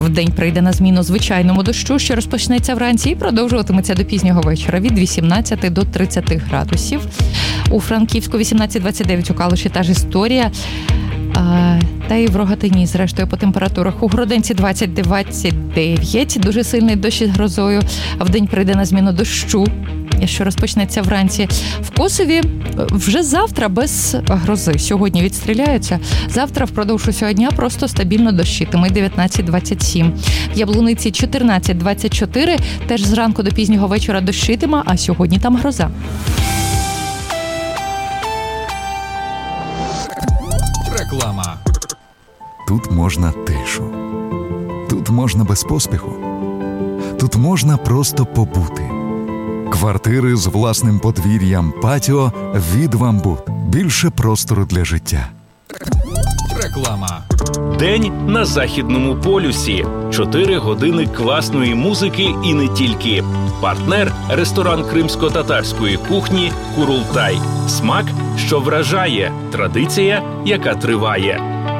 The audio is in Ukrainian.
Вдень прийде на зміну звичайному дощу, що розпочнеться вранці і продовжуватиметься до пізнього вечора від 18 до 30 градусів. У Франківську 18-29, у Калуші та ж історія. Та і в Рогатині, зрештою, по температурах. У Гроденці 20-29, дуже сильний дощ із грозою. Вдень прийде на зміну дощу, що розпочнеться вранці. В Косові вже завтра без грози. Сьогодні відстріляються. Завтра впродовж усього дня просто стабільно дощитиме. 19-27. В Яблуниці 14-24. Теж зранку до пізнього вечора дощитиме, а сьогодні там гроза. Реклама. Тут можна тишу. Тут можна без поспіху. Тут можна просто побути. Квартири з власним подвір'ям, патіо від «Вамбут». Більше простору для життя. Реклама. День на Західному полюсі. 4 години класної музики і не тільки. Партнер – ресторан кримсько-татарської кухні «Курултай». Смак, що вражає. Традиція, яка триває.